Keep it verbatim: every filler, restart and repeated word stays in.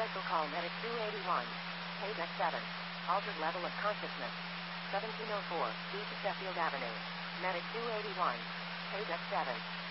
Vital call medic two eighty-one. Page at seven. Altered level of consciousness. seventeen oh four, due to Sheffield Avenue. Medic two eighty-one. Page at seven.